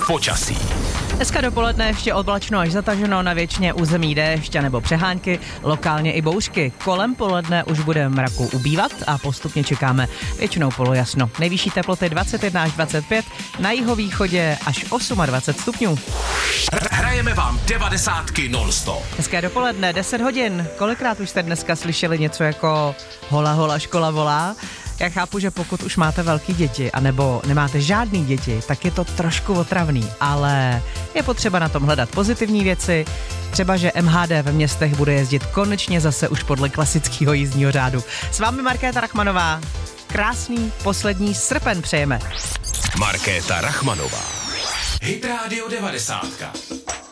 počasí. Dneska dopoledne ještě oblačno až zataženo, na většině území déšť nebo přehánky, lokálně i bouřky. Kolem poledne už bude mraku ubývat a postupně čekáme většinou polojasno. Nejvyšší teploty 21 až 25, na jihovýchodě až 28 stupňů. Hrajeme vám 90 non-stop. Hezké dopoledne, 10 hodin. Kolikrát už jste dneska slyšeli něco jako hola, hola, škola volá? Já chápu, že pokud už máte velký děti, anebo nemáte žádný děti, tak je to trošku otravný, ale je potřeba na tom hledat pozitivní věci. Třeba, že MHD ve městech bude jezdit konečně zase už podle klasického jízdního řádu. S vámi Markéta Rachmanová. Krásný poslední srpen přejeme. Markéta Rachmanová. Hit Radio 90.